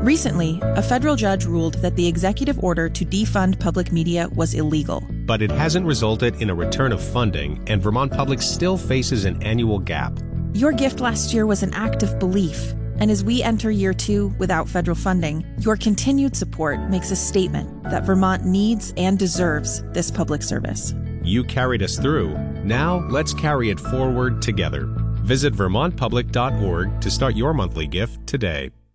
Recently, a federal judge ruled that the executive order to defund public media was illegal. But it hasn't resulted in a return of funding, and Vermont Public still faces an annual gap. Your gift last year was an act of belief, and as we enter year 2 without federal funding, your continued support makes a statement that Vermont needs and deserves this public service. You carried us through. Now let's carry it forward together. Visit vermontpublic.org to start your monthly gift today.